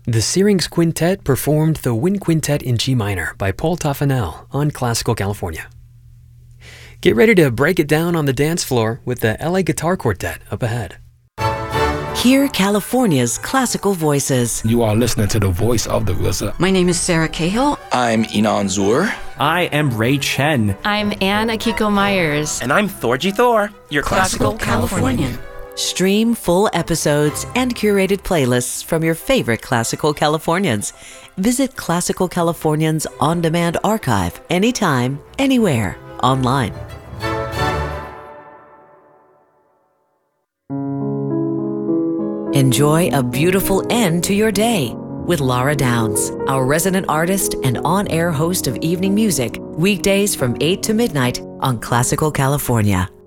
The Syrinx Quintet performed the Wind Quintet in G minor by Paul Taffanel on Classical California. Get ready to break it down on the dance floor with the LA Guitar Quartet up ahead. Hear California's classical voices. You are listening to the voice of the RZA. My name is Sarah Cahill. I'm Inan Zur. I am Ray Chen. I'm Anne Akiko Myers. And I'm Thorgy Thor, your Classical Californian. Stream full episodes and curated playlists from your favorite Classical Californians. Visit Classical Californians on-demand archive anytime, anywhere, online. Enjoy a beautiful end to your day with Laura Downs, our resident artist and on-air host of evening music, weekdays from 8 to midnight on Classical California.